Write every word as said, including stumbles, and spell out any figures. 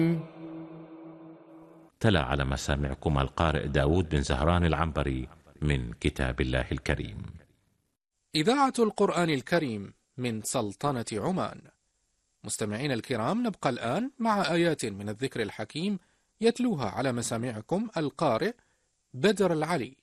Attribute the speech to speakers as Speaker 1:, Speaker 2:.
Speaker 1: تلا على مسامعكم القارئ داود بن زهران العنبري من كتاب الله الكريم.
Speaker 2: إذاعة القرآن الكريم من سلطنة عمان. مستمعين الكرام، نبقى الآن مع آيات من الذكر الحكيم يتلوها على مسامعكم القارئ بدر العلي.